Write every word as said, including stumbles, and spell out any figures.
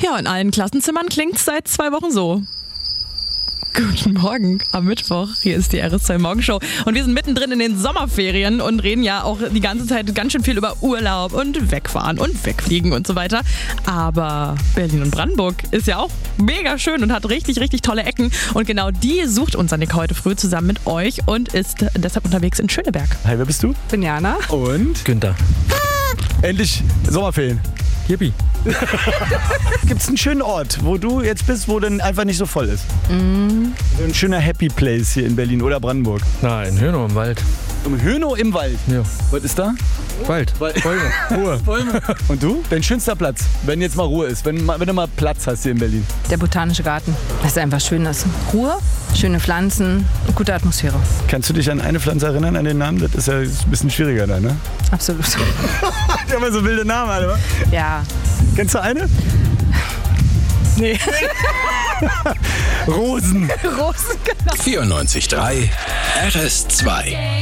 Ja, in allen Klassenzimmern klingt's seit zwei Wochen so. Guten Morgen am Mittwoch. Hier ist die R S zwei Morgenshow. Und wir sind mittendrin in den Sommerferien und reden ja auch die ganze Zeit ganz schön viel über Urlaub und wegfahren und wegfliegen und so weiter. Aber Berlin und Brandenburg ist ja auch mega schön und hat richtig, richtig tolle Ecken. Und genau die sucht unser Nick heute früh zusammen mit euch und ist deshalb unterwegs in Schöneberg. Hi, wer bist du? Bin Jana. Und? Günther. Endlich Sommerferien. Yippie. Gibt es einen schönen Ort, wo du jetzt bist, wo dann einfach nicht so voll ist? Mm. So ein schöner Happy Place hier in Berlin oder Brandenburg. Nein, Hönow im Wald. Im Hönow im Wald. Ja. Was ist da? Wald. Wald. Bäume. Ruhe. Bäume. Und du? Dein schönster Platz, wenn jetzt mal Ruhe ist, wenn, wenn du mal Platz hast hier in Berlin. Der Botanische Garten. Das ist einfach schön. Das ist Ruhe, schöne Pflanzen, gute Atmosphäre. Kannst du dich an eine Pflanze erinnern, an den Namen? Das ist ja ein bisschen schwieriger da, ne? Absolut. Die haben ja so wilde Namen, alle, wa? Ja. Kennst du eine? Nee. Rosen. Rosen, genau. vierundneunzig Komma drei R S zwei